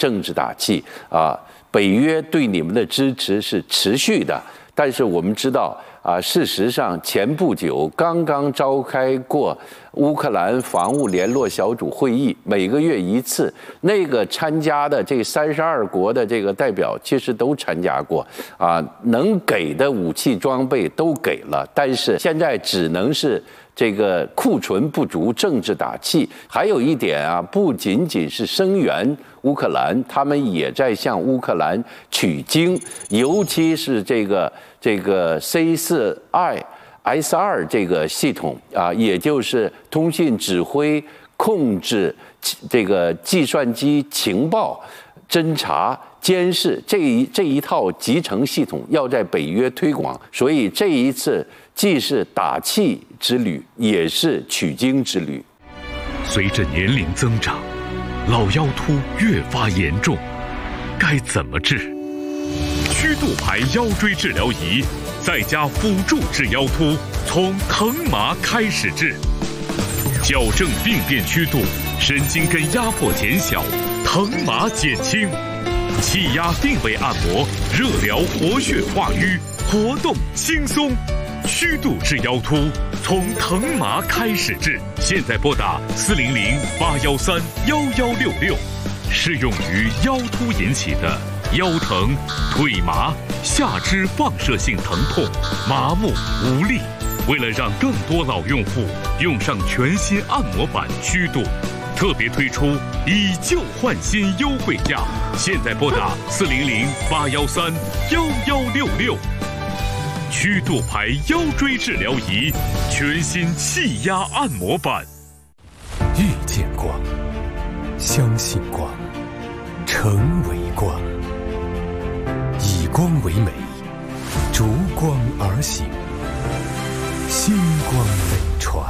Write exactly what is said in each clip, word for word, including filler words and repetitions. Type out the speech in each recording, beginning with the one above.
政治打气啊。北约对你们的支持是持续的，但是我们知道啊，事实上前不久刚刚召开过乌克兰防务联络小组会议，每个月一次，那个参加的这三十二国的这个代表其实都参加过啊，能给的武器装备都给了，但是现在只能是这个库存不足，政治打气。还有一点啊，不仅仅是声援乌克兰，他们也在向乌克兰取经，尤其是这个这个 C 四 I。S 二这个系统啊，也就是通信指挥、控制、这个计算机情报、侦察、监视这一这一套集成系统要在北约推广，所以这一次既是打气之旅，也是取经之旅。 随着年龄增长，老腰突越发严重，该怎么治？曲度牌腰椎治疗仪。在家辅助治腰突，从疼麻开始治，矫正病变曲度，神经根压迫减小，疼麻减轻，气压定位按摩，热疗活血化瘀，活动轻松。曲度治腰突，从疼麻开始治。现在拨打四零零八幺三幺幺六六，适用于腰突引起的腰疼、腿麻、下肢放射性疼痛、麻木无力。为了让更多老用户用上全新按摩板曲度，特别推出以旧换新优惠价。现在拨打四零零八幺三幺幺六六。曲度牌腰椎治疗仪，全新气压按摩板。 遇见光，相信光，成为光。以光为美，逐光而行，星光美传。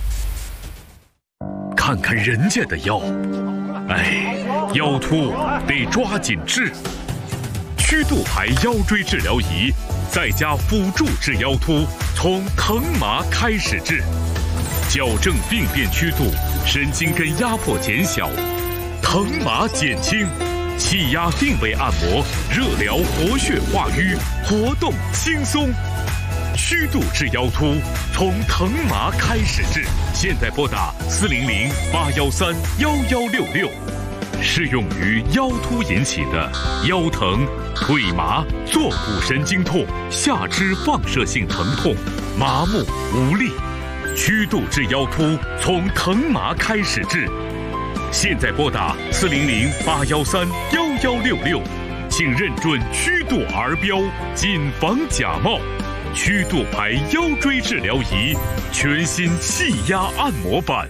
看看人家的腰，哎，腰突得抓紧治。曲度牌腰椎治疗仪，在家辅助治腰突，从疼麻开始治，矫正病变曲度，神经根压迫减小，疼麻减轻。气压定位按摩，热疗活血化瘀，活动轻松。曲度治腰突，从疼麻开始治。现在拨打四零零八幺三幺幺六六，适用于腰突引起的腰疼、腿麻、坐骨神经痛、下肢放射性疼痛、麻木无力。曲度治腰突，从疼麻开始治。现在拨打四零零八幺三幺幺六六，请认准曲度儿标，谨防假冒。曲度牌腰椎治疗仪，全新气压按摩板。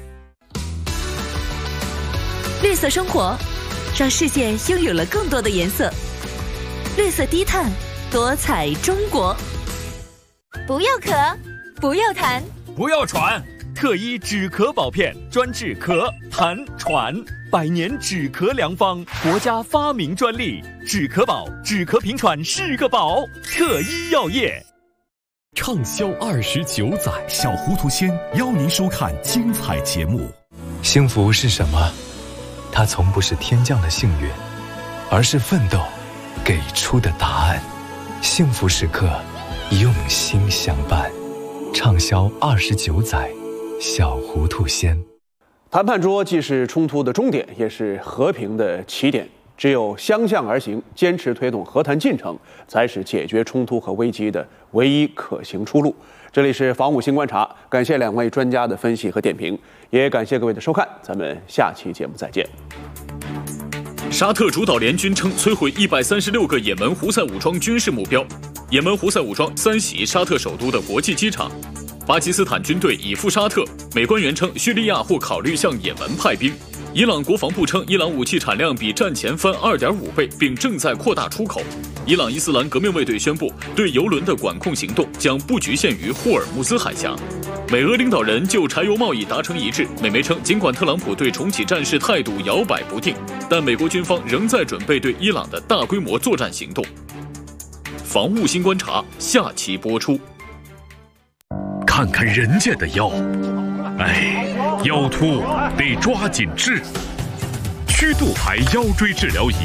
绿色生活，让世界拥有了更多的颜色。绿色低碳，多彩中国。 不要咳，不要痰， 不要喘。特医止咳宝片，专治咳、痰、喘，百年止咳良方，国家发明专利。止咳宝，止咳平喘是个宝。特医药业， 畅销二十九载，小糊涂仙邀您收看精彩节目。幸福是什么？它从不是天降的幸运，而是奋斗给出的答案。幸福时刻，用心相伴。畅销二十九载。小糊涂仙， 谈判桌既是冲突的终点，也是和平的起点。只有相向而行，坚持推动和谈进程，才是解决冲突和危机的唯一可行出路。这里是防务新观察，感谢两位专家的分析和点评，也感谢各位的收看，咱们下期节目再见。 沙特主导联军称摧毁一百三十六个也门胡塞武装军事目标。也门胡塞武装三袭沙特首都的国际机场。巴基斯坦军队已赴沙特，美官员称叙利亚或考虑向也门派兵。伊朗国防部称，伊朗武器产量比战前翻 二点五倍，并正在扩大出口。伊朗伊斯兰革命卫队宣布，对油轮的管控行动将不局限于霍尔木兹海峡。美俄领导人就柴油贸易达成一致。美媒称，尽管特朗普对重启战事态度摇摆不定，但美国军方仍在准备对伊朗的大规模作战行动。防务新观察下期播出。 看看人家的腰，哎，腰突得抓紧治。曲度牌腰椎治疗仪。